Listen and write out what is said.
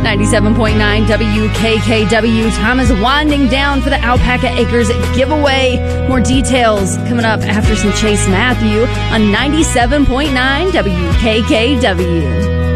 97.9 WKKW. Time is winding down for the Alpaca Acres giveaway. More details coming up after some Chase Matthew on 97.9 WKKW.